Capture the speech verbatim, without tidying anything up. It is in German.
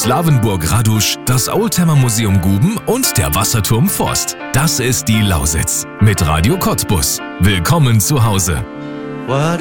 Slawenburg-Radusch, das Oldtimer-Museum Guben und der Wasserturm Forst. Das ist die Lausitz mit Radio Cottbus. Willkommen zu Hause. What